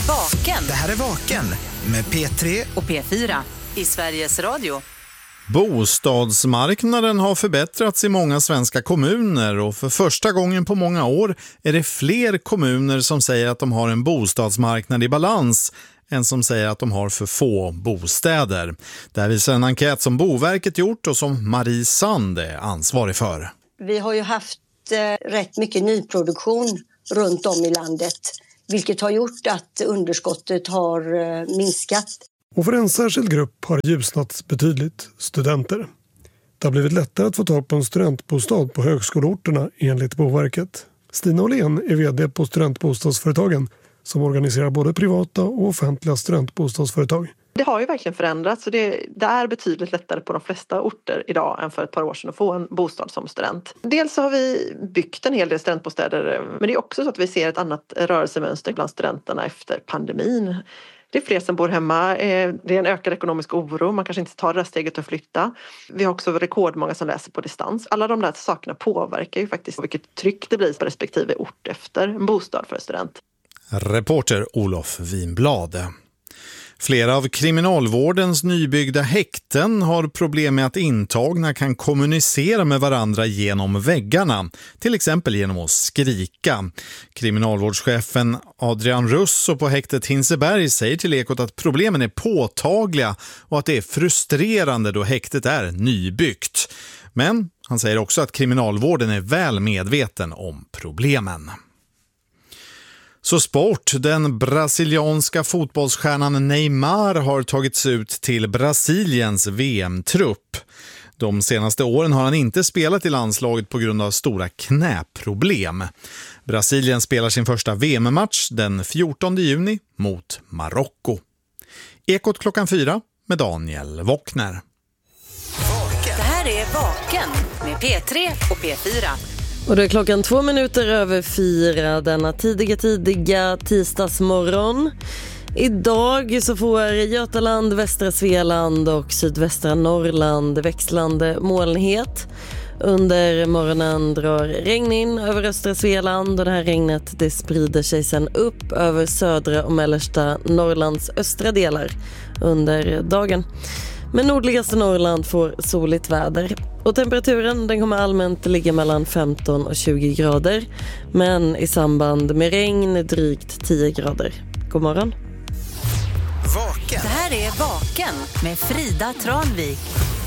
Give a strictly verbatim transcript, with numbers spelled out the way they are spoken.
Vaken. Det här är Vaken med P tre och P fyra i Sveriges Radio. Bostadsmarknaden har förbättrats i många svenska kommuner och för första gången på många år är det fler kommuner som säger att de har en bostadsmarknad i balans än som säger att de har för få bostäder. Det här visar en enkät som Boverket gjort och som Marie Sand är ansvarig för. Vi har ju haft eh, rätt mycket nyproduktion runt om i landet, vilket har gjort att underskottet har eh, minskat. Och för en särskild grupp har det ljusnat betydligt, studenter. Det har blivit lättare att få tag på en studentbostad på högskoleorterna enligt Boverket. Stina Åhlén är vd på Studentbostadsföretagen som organiserar både privata och offentliga studentbostadsföretag. Det har ju verkligen förändrats och det, det är betydligt lättare på de flesta orter idag än för ett par år sedan att få en bostad som student. Dels så har vi byggt en hel del studentbostäder, men det är också så att vi ser ett annat rörelsemönster bland studenterna efter pandemin. Det är fler som bor hemma, det är en ökad ekonomisk oro, man kanske inte tar det här steget att flytta. Vi har också rekordmånga som läser på distans. Alla de där sakerna påverkar ju faktiskt vilket tryck det blir på respektive ort efter en bostad för student. Reporter Olof Winblad. Flera av kriminalvårdens nybyggda häkten har problem med att intagna kan kommunicera med varandra genom väggarna, till exempel genom att skrika. Kriminalvårdschefen Adrian Russo på häktet Hinseberg säger till Ekot att problemen är påtagliga och att det är frustrerande då häktet är nybyggt. Men han säger också att kriminalvården är väl medveten om problemen. Så sport, den brasilianska fotbollsstjärnan Neymar har tagits ut till Brasiliens V M-trupp. De senaste åren har han inte spelat i landslaget på grund av stora knäproblem. Brasilien spelar sin första V M-match den fjortonde juni mot Marocko. Ekot klockan fyra med Daniel Wockner. Det här är Vaken med P tre och P fyra. Och det är klockan två minuter över fyra denna tidiga, tidiga tisdagsmorgon. Idag så får Götaland, västra Svealand och sydvästra Norrland växlande molnighet. Under morgonen drar regn in över östra Svealand och det här regnet det sprider sig sedan upp över södra och mellersta Norrlands östra delar under dagen. Men nordligaste Norrland får soligt väder och temperaturen den kommer allmänt ligga mellan femton och tjugo grader, men i samband med regn drygt tio grader. God morgon. Vaken. Det här är Vaken med Frida Tranvik.